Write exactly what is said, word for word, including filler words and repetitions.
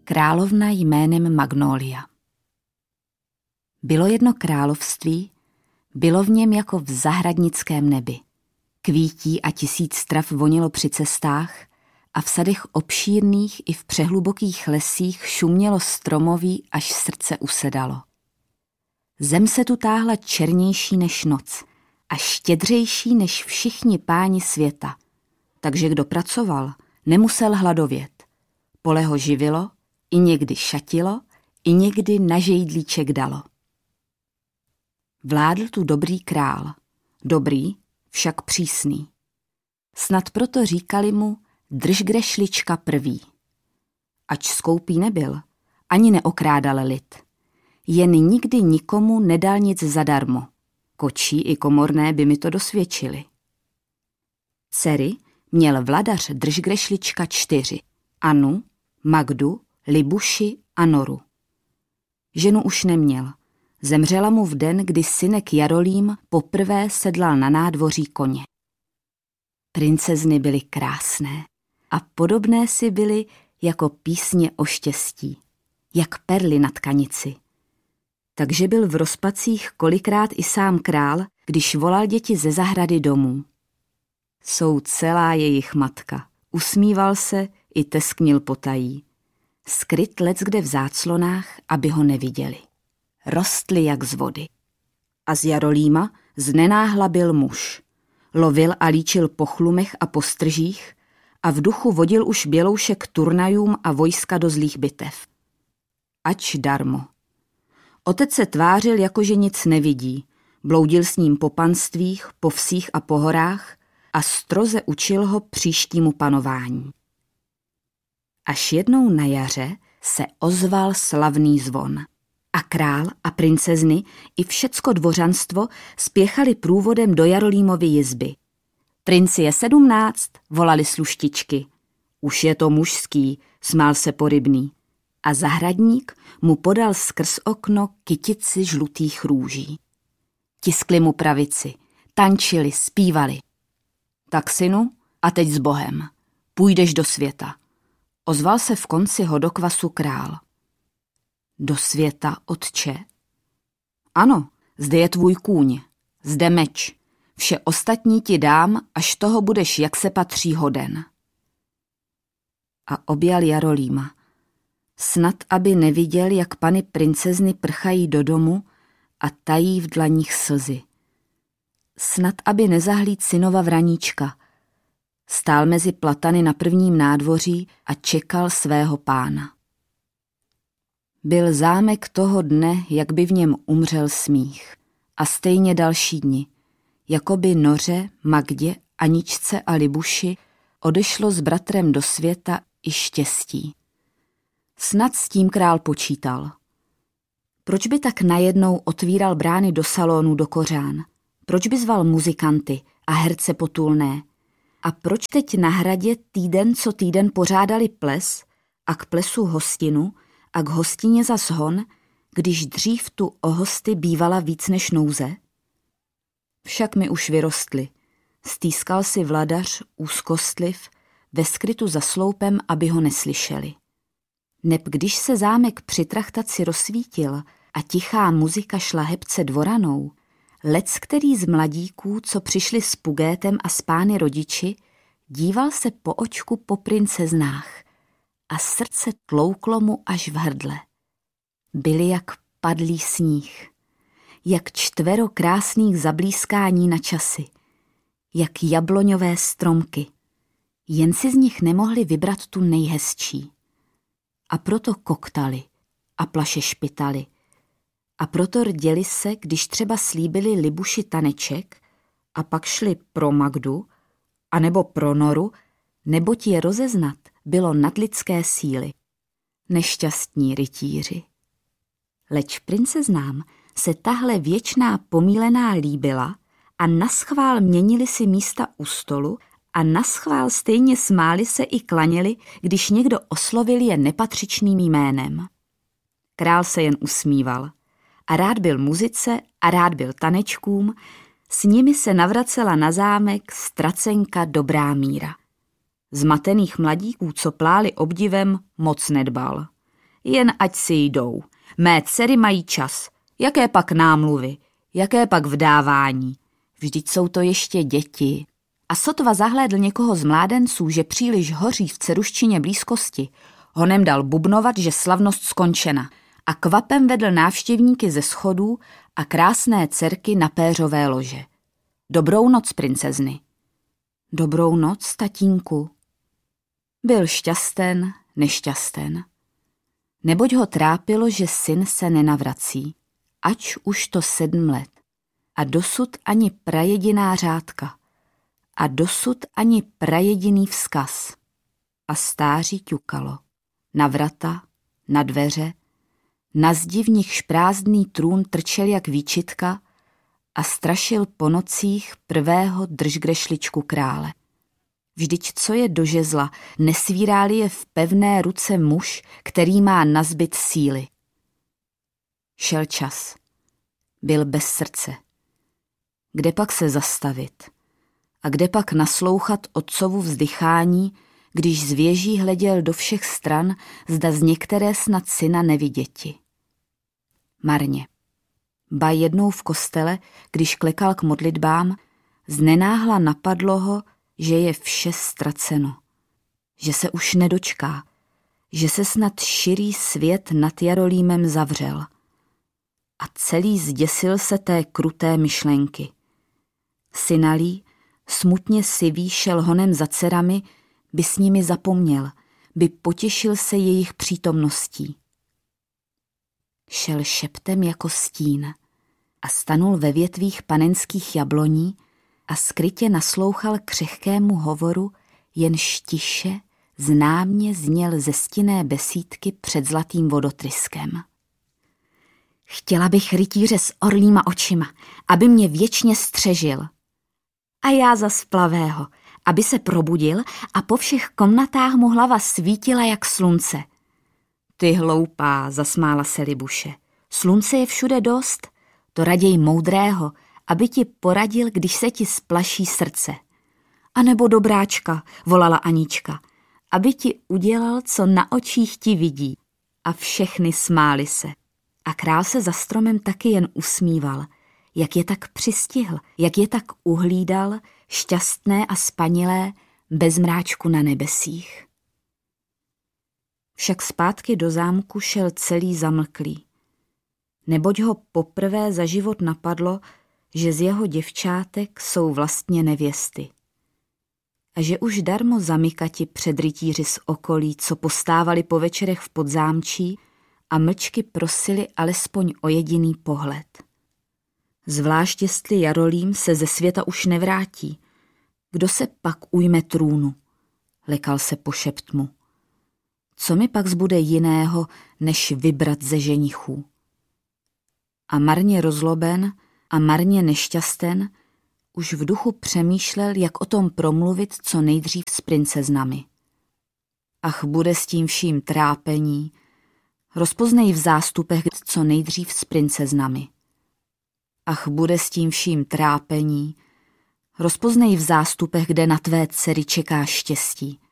Královna jménem Magnolia. Bylo jedno království, bylo v něm jako v zahradnickém nebi. Kvítí a tisíc trav vonilo při cestách a v sadech obšírných i v přehlubokých lesích šumělo stromoví, až srdce usedalo. Zem se tu táhla černější než noc a štědřejší než všichni páni světa, takže kdo pracoval, nemusel hladovět. Pole ho živilo, i někdy šatilo, i někdy na žejdlíček dalo. Vládl tu dobrý král, dobrý, však přísný. Snad proto říkali mu Držgrešlička prvý. Ač skoupý nebyl, ani neokrádal lid. Jen nikdy nikomu nedal nic zadarmo. Kočí i komorné by mi to dosvědčili. Dcery měl vladař Držgrešlička čtyři. Anu, Magdu, Libuši a Noru. Ženu už neměl. Zemřela mu v den, kdy synek Jarolím poprvé sedlal na nádvoří koně. Princezny byly krásné a podobné si byly jako písně o štěstí, jak perly na tkanici. Takže byl v rozpacích kolikrát i sám král, když volal děti ze zahrady domů. Jsou celá jejich matka. Usmíval se i tesknil potají. Skryt leckde v záclonách, aby ho neviděli. Rostly jak z vody. A z Jarolíma znenáhla byl muž. Lovil a líčil po chlumech a po stržích a v duchu vodil už běloušek turnajům a vojska do zlých bitev. Ač darmo. Otec se tvářil, jako že nic nevidí, bloudil s ním po panstvích, po vsích a po horách a stroze učil ho příštímu panování. Až jednou na jaře se ozval slavný zvon. A král a princezny i všecko dvořanstvo spěchali průvodem do Jarolímovy jizby. Princi je sedmnáct, volali sluštičky. Už je to mužský, smál se porybný. A zahradník mu podal skrz okno kytici žlutých růží. Tiskli mu pravici, tančili, zpívali. Tak synu, a teď s Bohem, půjdeš do světa. Ozval se v konci hodokvasu král. Do světa, otče? Ano, zde je tvůj kůň, zde meč. Vše ostatní ti dám, až toho budeš, jak se patří, hoden. A objal Jarolíma. Snad, aby neviděl, jak pany princezny prchají do domu a tají v dlaních slzy. Snad, aby nezahlíd synova vraníčka. Stál mezi platany na prvním nádvoří a čekal svého pána. Byl zámek toho dne, jak by v něm umřel smích. A stejně další dni, jako by Noře, Magdě, Aničce a Libuši odešlo s bratrem do světa i štěstí. Snad s tím král počítal. Proč by tak najednou otvíral brány do salonu do kořán? Proč by zval muzikanty a herce potulné? A proč teď na hradě týden co týden pořádali ples a k plesu hostinu a k hostině zas hon, když dřív tu o hosty bývala víc než nouze? Však mi už vyrostli. Stýskal si vladař úzkostliv ve skrytu za sloupem, aby ho neslyšeli. Neb když se zámek při trachtaci rozsvítil a tichá muzika šla hebce dvoranou, lec který z mladíků, co přišli s Pugétem a s pány rodiči, díval se po očku po princeznách a srdce tlouklo mu až v hrdle. Byli jak padlý sníh, jak čtvero krásných zablískání na časy, jak jabloňové stromky. Jen si z nich nemohli vybrat tu nejhezčí. A proto koktali a plaše špitali. A proto rděli se, když třeba slíbili Libuši taneček a pak šli pro Magdu, anebo pro Noru, neboť je rozeznat bylo nadlidské síly. Nešťastní rytíři. Leč princeznám se tahle věčná pomílená líbila a naschvál měnili si místa u stolu a naschvál stejně smáli se i klaněli, když někdo oslovil je nepatřičným jménem. Král se jen usmíval a rád byl muzice a rád byl tanečkům, s nimi se navracela na zámek ztracenka Dobrá míra. Zmatených mladíků, co pláli obdivem, moc nedbal. Jen ať si jdou. Mé dcery mají čas. Jaké pak námluvy? Jaké pak vdávání? Vždyť jsou to ještě děti. A sotva zahlédl někoho z mládenců, že příliš hoří v ceruščině blízkosti, honem dal bubnovat, že slavnost skončena, a kvapem vedl návštěvníky ze schodů a krásné dcerky na péřové lože. Dobrou noc, princezny. Dobrou noc, tatínku. Byl šťasten, nešťasten. Neboť ho trápilo, že syn se nenavrací, ač už to sedm let. A dosud ani prajediná řádka. A dosud ani prajediný vzkaz. A stáří ťukalo. Na vrata, na dveře, na zdi v nichž prázdný trůn trčel jak výčitka a strašil po nocích prvého držgrešličku krále. Vždyť co je do žezla, nesvírá-li je v pevné ruce muž, který má nazbyt síly. Šel čas. Byl bez srdce. Kde pak se zastavit? A kde pak naslouchat otcovu vzdychání, když z věží hleděl do všech stran, zda z některé snad syna neviděti. Marně. Ba jednou v kostele, když klekal k modlitbám, znenáhla napadlo ho, že je vše ztraceno, že se už nedočká, že se snad širý svět nad Jarolímem zavřel. A celý zděsil se té kruté myšlenky. Synalí, smutně sivý, šel honem za dcerami, by s nimi zapomněl, by potěšil se jejich přítomností. Šel šeptem jako stín a stanul ve větvích panenských jabloní a skrytě naslouchal křehkému hovoru, jenž tiše, známě zněl ze stinné besídky před zlatým vodotryskem. Chtěla bych rytíře s orlíma očima, aby mě věčně střežil. A já zas plavého, aby se probudil a po všech komnatách mu hlava svítila jak slunce. Ty hloupá, zasmála se Libuše. Slunce je všude dost, to raději moudrého, aby ti poradil, když se ti splaší srdce. A nebo dobráčka, volala Anička, aby ti udělal, co na očích ti vidí. A všechny smály se. A král se za stromem taky jen usmíval, jak je tak přistihl, jak je tak uhlídal, šťastné a spanilé, bez mráčku na nebesích. Však zpátky do zámku šel celý zamlklý. Neboť ho poprvé za život napadlo, že z jeho děvčátek jsou vlastně nevěsty. A že už darmo zamykati před rytíři z okolí, co postávali po večerech v podzámčí a mlčky prosili alespoň o jediný pohled. Zvlášť jestli Jarolím se ze světa už nevrátí. Kdo se pak ujme trůnu? Lekal se po šeptmu. Co mi pak zbude jiného, než vybrat ze ženichů? A marně rozloben a marně nešťasten už v duchu přemýšlel, jak o tom promluvit co nejdřív s princeznami. Ach, bude s tím vším trápení. Rozpoznej v zástupech co nejdřív s princeznami. Ach, bude s tím vším trápení. Rozpoznej v zástupech, kde na tvé dcery čeká štěstí.